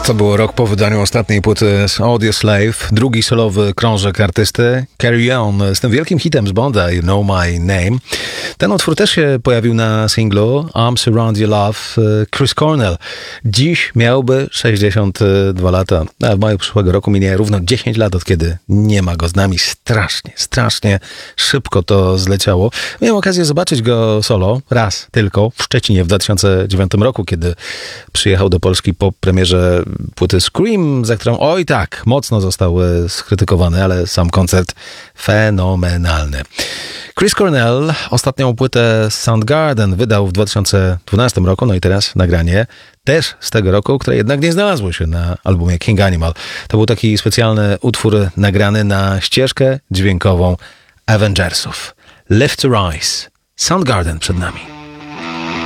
To było rok po wydaniu ostatniej płyty z Audioslave, drugi solowy krążek artysty Carry On z tym wielkim hitem z Bonda You Know My Name. Ten utwór też się pojawił na singlu Arms Around Your Love. Chris Cornell dziś miałby 62 lata, a w maju przyszłego roku minie równo 10 lat, od kiedy nie ma go z nami. Strasznie szybko to zleciało. Miałem okazję zobaczyć go solo raz tylko w Szczecinie w 2009 roku, kiedy przyjechał do Polski po premierze płyty Scream, za którą oj tak, mocno został skrytykowany, ale sam koncert fenomenalny. Chris Cornell ostatnią płytę Soundgarden wydał w 2012 roku, no i teraz nagranie też z tego roku, które jednak nie znalazło się na albumie King Animal. To był taki specjalny utwór nagrany na ścieżkę dźwiękową Avengersów. Lift to Rise. Soundgarden przed nami.